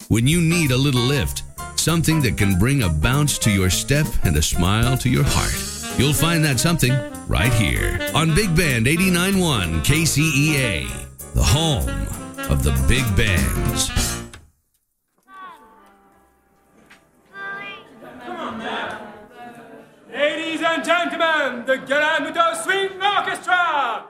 When you need a little lift, something that can bring a bounce to your step and a smile to your heart, you'll find that something right here on Big Band 89.1 KCEA, the home of the big bands. Ladies and gentlemen, the Galamuto Swing Orchestra!